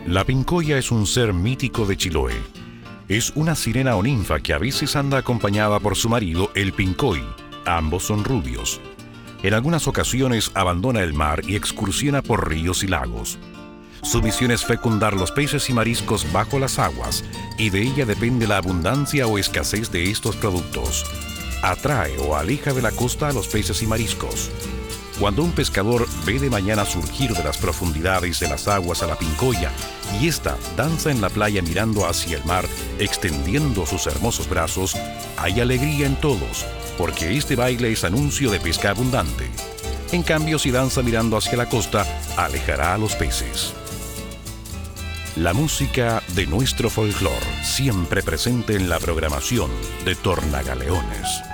La pincoya es un ser mítico de Chiloé. Es una sirena o ninfa que a veces anda acompañada por su marido, el pincoy. Ambos son rubios. En algunas ocasiones abandona el mar y excursiona por ríos y lagos. Su misión es fecundar los peces y mariscos bajo las aguas, y de ella depende la abundancia o escasez de estos productos. Atrae o aleja de la costa a los peces y mariscos. Cuando un pescador ve de mañana surgir de las profundidades de las aguas a la pincoya, y ésta danza en la playa mirando hacia el mar, extendiendo sus hermosos brazos, hay alegría en todos, porque este baile es anuncio de pesca abundante. En cambio, si danza mirando hacia la costa, alejará a los peces. La música de nuestro folclore, siempre presente en la programación de Tornagaleones.